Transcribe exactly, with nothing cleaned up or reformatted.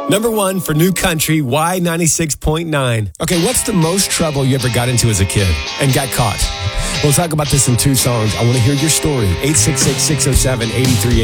Number one for New Country, Y ninety-six point nine. Okay, what's the most trouble you ever got into as a kid and got caught? We'll talk about this in two songs. I want to hear your story. eight six six, six oh seven, eight three eight three.